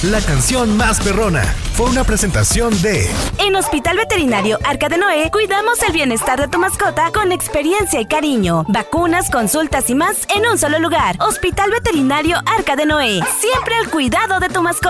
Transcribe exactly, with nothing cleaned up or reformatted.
la canción más perrona. Fue una presentación de... En Hospital Veterinario Arca de Noé, cuidamos el bienestar de tu mascota con experiencia y cariño. Vacunas, consultas y más en un solo lugar. Hospital Veterinario Arca de Noé. Siempre al cuidado de tu mascota.